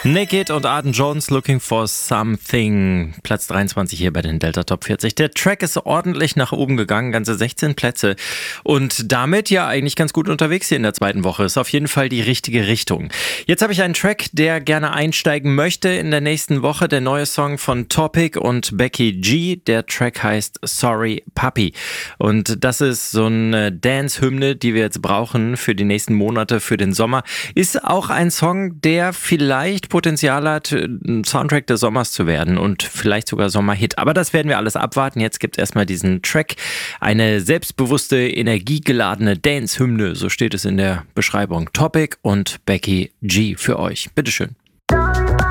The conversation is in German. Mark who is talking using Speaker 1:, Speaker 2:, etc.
Speaker 1: Naked und Arden Jones, Looking for Something. Platz 23 hier bei den Delta Top 40. Der Track ist ordentlich nach oben gegangen, ganze 16 Plätze. Und damit ja eigentlich ganz gut unterwegs hier in der zweiten Woche. Ist auf jeden Fall die richtige Richtung. Jetzt habe ich einen Track, der gerne einsteigen möchte in der nächsten Woche. Der neue Song von Topic und Becky G. Der Track heißt Sorry Puppy. Und das ist so eine Dance-Hymne, die wir jetzt brauchen für die nächsten Monate, für den Sommer. Ist auch ein Song, der vielleicht Potenzial hat, ein Soundtrack des Sommers zu werden und vielleicht sogar Sommerhit. Aber das werden wir alles abwarten. Jetzt gibt es erstmal diesen Track. Eine selbstbewusste, energiegeladene Dance-Hymne, so steht es in der Beschreibung. Topic und Becky G für euch. Bitteschön.